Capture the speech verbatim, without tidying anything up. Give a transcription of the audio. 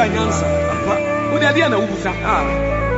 nyansa. Wo de ade na wo busa. Ah.